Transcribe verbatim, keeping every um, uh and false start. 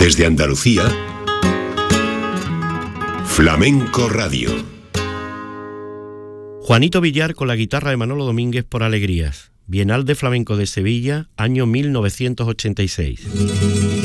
Desde Andalucía, Flamenco Radio. Juanito Villar con la guitarra de Manolo Domínguez por Alegrías. Bienal de Flamenco de Sevilla, año mil novecientos ochenta y seis.